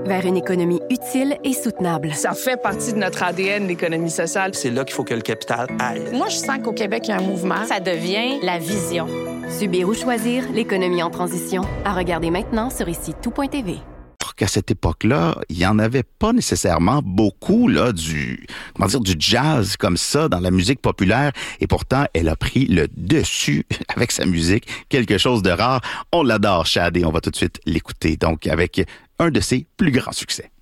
vers une économie utile et soutenable. Ça fait partie de notre ADN, l'économie sociale. C'est là qu'il faut que le capital aille. Moi, je sens qu'au Québec, il y a un mouvement. Ça devient la vision. Subir ou choisir, l'économie en transition. À regarder maintenant sur ici-tout.tv. Qu'à cette époque-là, il n'y en avait pas nécessairement beaucoup là, du jazz comme ça dans la musique populaire. Et pourtant, elle a pris le dessus avec sa musique. Quelque chose de rare. On l'adore, Chad, et on va tout de suite l'écouter. Donc, avec un de ses plus grands succès.